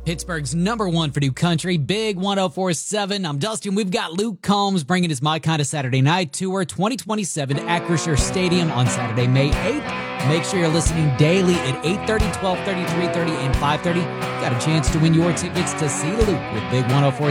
Pittsburgh's #1 for new country, Big 104.7. I'm Dustin. We've got Luke Combs bringing his My Kind of Saturday Night Tour 2027 at Acrisure Stadium on Saturday, May 8th. Make sure you're listening daily at 8:30, 12:30, 3:30, and 5:30. Got a chance to win your tickets to see Luke with Big 104.